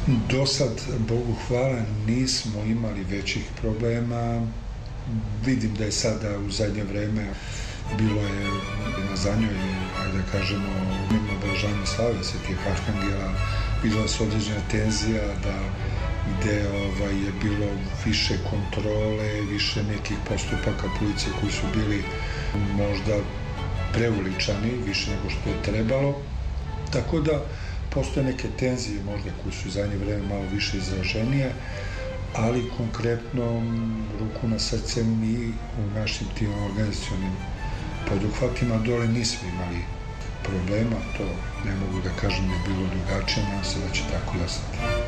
Do sad, Bogu hvala, nismo imali većih problema. Vidim da je sada u zadnje vreme bilo je na zadnjoj, ajde da kažemo, obeležavanju slave Svetih Arhangela, bila su određena tenzija gde je bilo više kontrole, više nekih postupaka policije koji su bili možda preuličani, više nego što je trebalo. Tako da postoje neke tenzije možda koje su u zadnje vreme malo više izraženije, ali konkretno ruku na srce mi u našim tim organizacionim poduhvatima dole nismo imali problema, to ne mogu da kažem da je bilo drugačije, nadam se da će tako i ostati.